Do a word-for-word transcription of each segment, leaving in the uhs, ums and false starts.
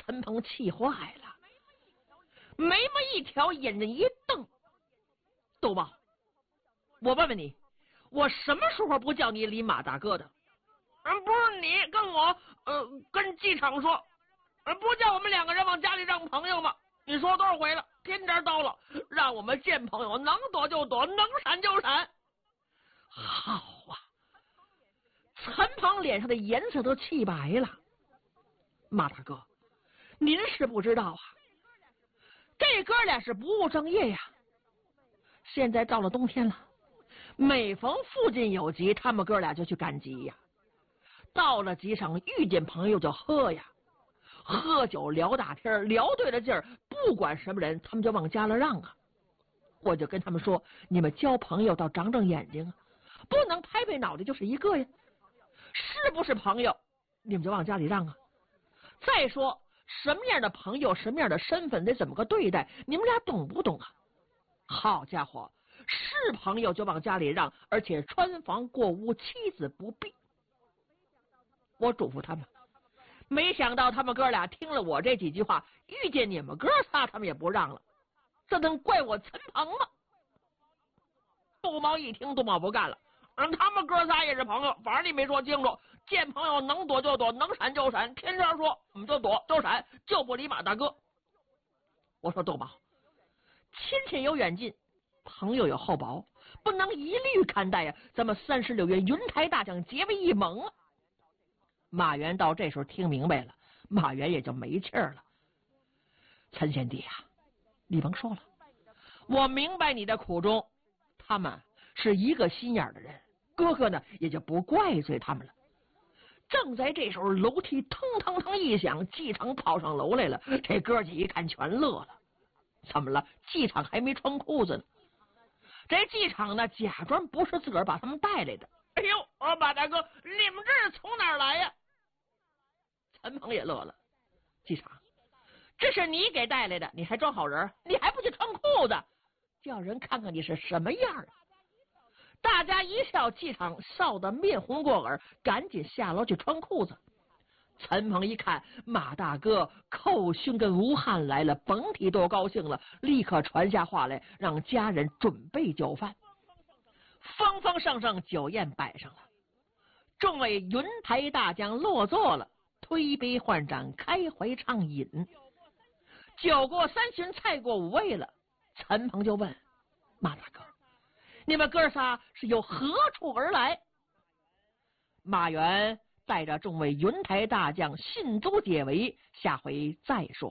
陈鹏气坏了，眉毛一挑，眼睛一瞪：“豆宝，我问问你，我什么时候不叫你李马大哥的？ 嗯，不是你跟我，呃，跟机场说，呃，不叫我们两个人往家里让朋友吗？你说多少回了？天天叨唠，让我们见朋友，能躲就躲，能闪就闪。 好啊！”陈鹏脸上的颜色都气白了。马大哥，您是不知道啊，这哥俩是不务正业呀。现在到了冬天了，每逢附近有集，他们哥俩就去赶集呀。到了集上，遇见朋友就喝呀，喝酒聊大天，聊对了劲儿，不管什么人，他们就往家了让啊。我就跟他们说，你们交朋友倒长长眼睛啊，不能拍拍脑袋就是一个呀。是不是朋友，你们就往家里让啊。再说什么样的朋友，什么样的身份，得怎么个对待，你们俩懂不懂啊？好家伙，是朋友就往家里让，而且穿房过屋，妻子不避。我嘱咐他们，没想到他们哥俩听了我这几句话，遇见你们哥仨他们也不让了，这能怪我陈鹏吗？杜茂一听，杜茂不干了， 嗯，他们哥仨也是朋友，反正你没说清楚，见朋友能躲就躲，能闪就闪，天天说我们就躲就闪，就不理马大哥。 我说杜茂，亲戚有远近，朋友有厚薄，不能一律看待呀，咱们三十六员云台大将结为一盟啊。马元到这时候听明白了，马元也就没气儿了。陈贤弟啊，你甭说了，我明白你的苦衷，他们是一个心眼的人，哥哥呢也就不怪罪他们了。正在这时候，楼梯腾腾腾一响，季场跑上楼来了。这哥几一看全乐了，怎么了？季场还没穿裤子呢。这季场呢，假装不是自个儿把他们带来的。 哎呦，我马大哥，你们这是从哪儿来呀？ 陈鹏也乐了，季场，这是你给带来的，你还装好人？你还不去穿裤子，叫人看看你是什么样啊！大家一笑，季场臊得面红过耳，赶紧下楼去穿裤子。陈鹏一看马大哥、寇勋跟吴汉来了，甭提多高兴了，立刻传下话来，让家人准备酒饭。丰丰盛盛酒宴摆上了，众位云台大将落座了，推杯换盏，开怀畅饮。酒过三巡，菜过五味了，陈鹏就问马大哥，你们哥仨是由何处而来？马元带着众位云台大将信都解围，下回再说。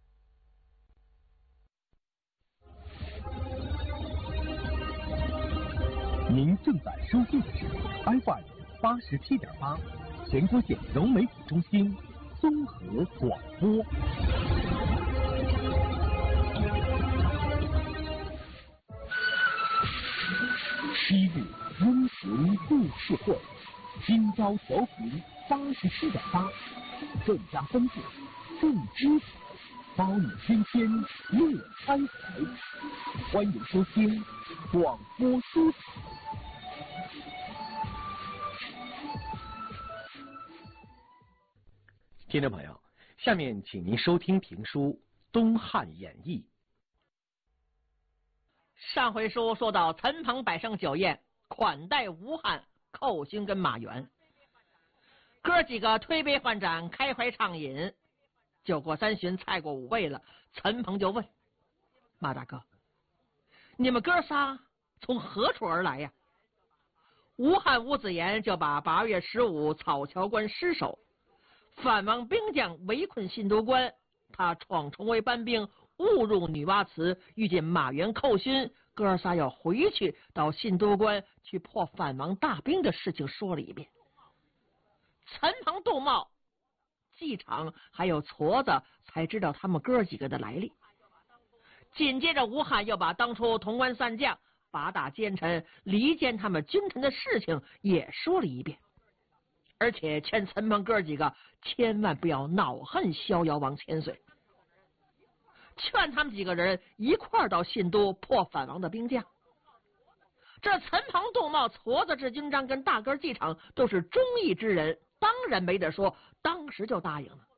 您正在收听的是 F M 八十七点八，全国县融媒体中心综合广播。昔日温情故事会，今朝调频八十七点八，更加丰富，更精彩，包你天天乐开怀。欢迎收听广播书场。听众朋友，下面请您收听评书《东汉演义》。 上回书说到陈鹏摆上酒宴，款待吴汉、寇勋跟马元，哥几个推杯换盏，开怀畅饮。酒过三巡，菜过五味了，陈鹏就问马大哥，你们哥仨从何处而来呀？吴汉吴子言就把八月十五草桥关失守，反王兵将围困信都关，他闯重围班兵，误入女娲祠，遇见马元、寇勋，哥仨要回去到信都关去破反王大兵的事情说了一遍。陈鹏、杜茂、季场还有矬子才知道他们哥几个的来历。紧接着吴汉又把当初潼关散将、八大奸臣离间他们君臣的事情也说了一遍，而且劝陈鹏哥几个千万不要恼恨逍遥王千岁，劝他们几个人一块儿到信都破反王的兵将。这陈鹏、杜茂、矬子、智军章跟大哥季场都是忠义之人，当然没得说，当时就答应了。